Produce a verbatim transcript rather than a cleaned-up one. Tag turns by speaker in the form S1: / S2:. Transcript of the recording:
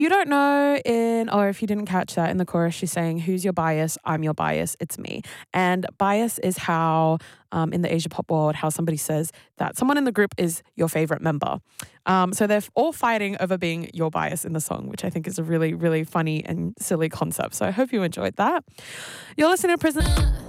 S1: You don't know in or if you didn't catch that in the chorus, she's saying, "Who's your bias? I'm your bias. It's me." And bias is how, um, in the Asia pop world, how somebody says that someone in the group is your favorite member. Um, so they're f- all fighting over being your bias in the song, which I think is a really, really funny and silly concept. So I hope you enjoyed that. You're listening to Prison.